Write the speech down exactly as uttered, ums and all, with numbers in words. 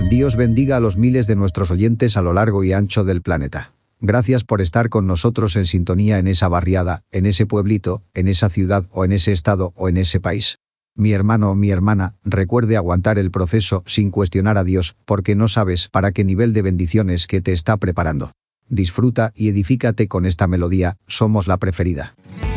Dios bendiga a los miles de nuestros oyentes a lo largo y ancho del planeta. Gracias por estar con nosotros en sintonía en esa barriada, en ese pueblito, en esa ciudad o en ese estado o en ese país. Mi hermano o mi hermana, recuerde aguantar el proceso sin cuestionar a Dios, porque no sabes para qué nivel de bendiciones que te está preparando. Disfruta y edifícate con esta melodía, somos la preferida.